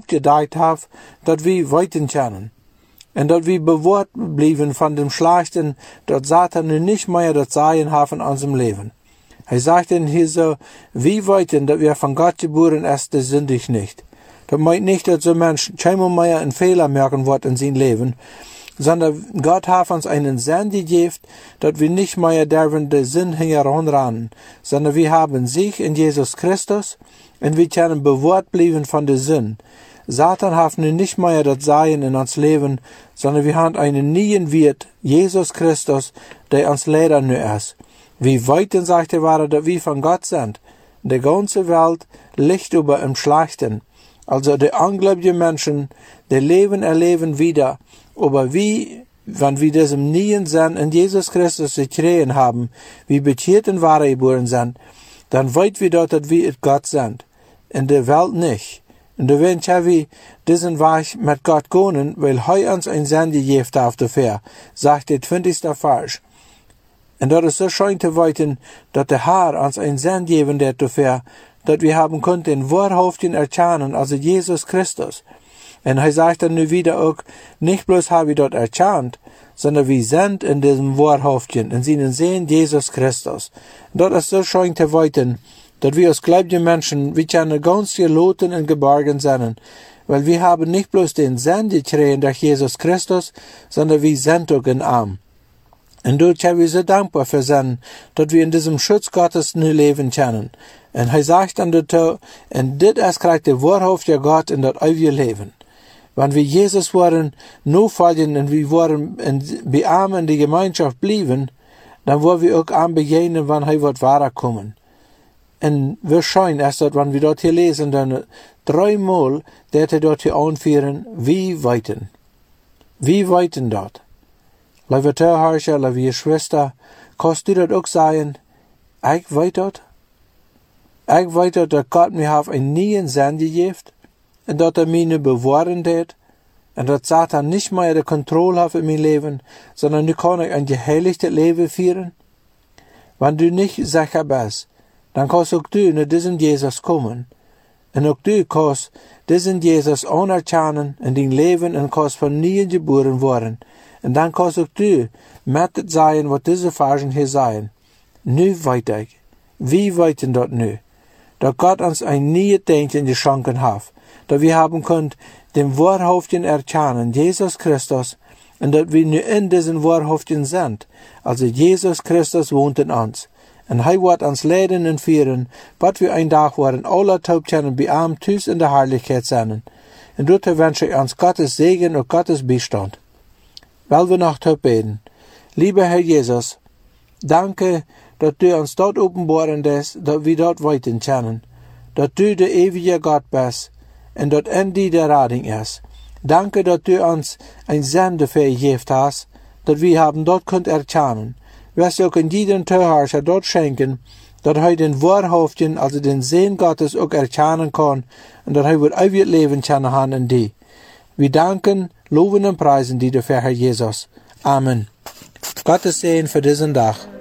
uitgedacht heeft, dat we weten kunnen. En dat we bewaard blijven van dem Schlechten, dat Satan nu nicht mehr das Sagen haben in unserem Leben. Hij sagt in hier so, wir weten, dat wir von Gott geboren ist, das sündig nicht. Das meint nicht, dass so ein Mensch keinmal mehr einen Fehler merken wird in sein Leben, sondern Gott hat uns einen Sinn gegeben, dass wir nicht mehr dürfen den Sinn heranrennen, sondern wir haben sich in Jesus Christus und wir können bewahrt bleiben von der Sinn. Satan hat nun nicht mehr das Sein in uns Leben, sondern wir haben einen neuen Wirt, Jesus Christus, der uns Lehrer nu ist. Wie weiten, sagt er, dass wir von Gott sind. Die ganze Welt liegt über im Schlechten. Also die ungläubigen Menschen, die Leben erleben wieder. Aber wie, wenn wir diesem neuen Sinn in Jesus Christus gekriegt haben, wie bekehrt und wahre geboren sind, dann weit wir dort, dass wir Gott sind. In der Welt nicht. Und da werden wir diesen Weg mit Gott gehen, weil er uns ein Sinn gegeben hat dafür, sagt der 20. Vers. Und das ist so schön zu weiten, dass der Herr uns ein Sinn geben wird dafür, dass wir haben können den Wahrhaftigen erkennen, also Jesus Christus. Und er sagt dann nu wieder auch, nicht bloß haben wir dort erkannt, sondern wir sind in diesem Wahrhaftigen, in seinen Sehen Jesus Christus. Und das ist so schön zu weiten, dass wir als gläubige Menschen, wir können ganz geloten und geborgen sein, weil wir haben nicht bloß den Sinn gekriegt durch Jesus Christus, sondern wir sind auch in Arm. Und dort sind wir so dankbar für sein, dass wir in diesem Schutz Gottes nu leben können. Und er sagt dann dazu, und das ist gleich der wahrhaftige Gott in das ewige Leben. Wenn wir Jesus wollen, nur folgen und wir wollen bei ihm in die Gemeinschaft bleiben, dann wollen wir auch ihm begegnen, wenn er wird wahrer kommen. Und wie schön ist das, wenn wir dort hier lesen, dann 3-mal, der dort hier anführen, wie weiten. Wie weiten dort. Liebe Zuhörer, liebe Schwester, kannst du das auch sagen, ich weiß dort? Ich weiß dort, dass Gott mir einen neuen Sinn gegeben und dass mich bewahren hat und dass Satan nicht mehr die Kontrolle hat in mein Leben, sondern nu kann ich ein geheiligtes Leben führen. Wenn du nicht sicher bist, dann kannst auch du zu diesem Jesus kommen. Und auch du kannst diesen Jesus anerkennen in dein Leben und kannst von neuem geboren werden. Und dann kannst auch du mit sein, was diese Versen hier sagen. Nu weiß ich, wie weiten dort nu, dass Gott uns ein neues Denken geschenkt hat, dass wir haben können, den Wahrhaftigen erkennen, Jesus Christus, und dass wir nu in diesen Wahrhaftigen sind. Also Jesus Christus wohnt in uns. Und er wird uns leiden und führen, was wir ein Tag werden alle taub können bei ihm Tüß in der Herrlichkeit sein. Und dort wünsche ich uns Gottes Segen und Gottes Beistand. Weil wir noch taub beten. Lieber Herr Jesus, danke, dass du uns dort offenbaren lässt, dass wir dort weiten können. Dass du der ewige Gott bist und dass in dir der Rettung ist. Danke, dass du uns ein Sinn dafür gegeben hast, dass wir haben dort könnt erkennen. Wirst du auch in jedem Zuhörer dort schenken, dass er den Wahrhaftigen, also den Sinn Gottes auch erkennen kann und dass er wird ewig leben können haben in dir. Wir danken, loben und preisen dir dafür, Herr Jesus. Amen. Gottes Segen für diesen Tag.